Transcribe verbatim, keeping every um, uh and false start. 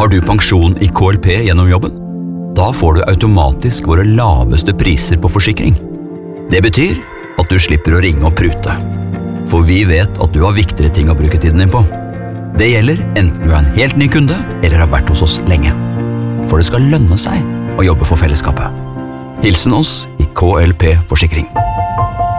Har du pensjon i K L P gjennom jobben? Da får du automatisk våre laveste priser på forsikring. Det betyr at du slipper å ringe og prute. For vi vet at du har viktigere ting å bruke tiden din på. Det gjelder enten du er en helt ny kunde eller har vært hos oss lenge. For det skal lønne seg å jobbe for fellesskapet. Hilsen oss i K L P Forsikring.